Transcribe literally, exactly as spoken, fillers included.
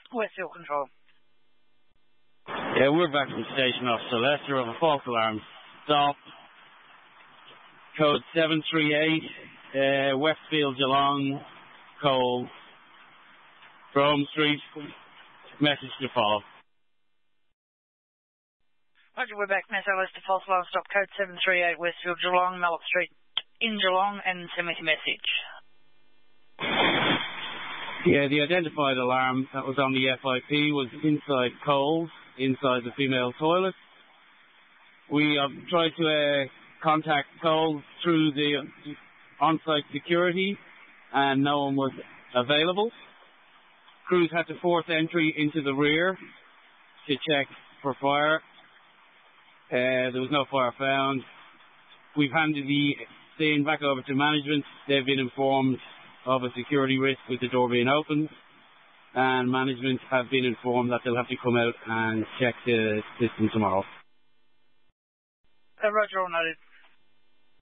Westfield Control. Yeah, we're back from Station Officer Lester of a false alarm stop. Code seven three eight, uh, Westfield Geelong, Cole, Rome Street. Message to follow. Roger, we're back. Message Lester, false alarm stop. Code seven three eight, Westfield Geelong, Mallock Street in Geelong, and send me a message. Yeah, the identified alarm that was on the F I P was inside Coles, inside the female toilet. We uh, tried to uh, contact Coles through the on-site security, and no one was available. Crews had to force entry into the rear to check for fire. Uh, there was no fire found. We've handed the scene back over to management. They've been informed of a security risk with the door being open, and management have been informed that they'll have to come out and check the system tomorrow. Uh, Roger, all noted.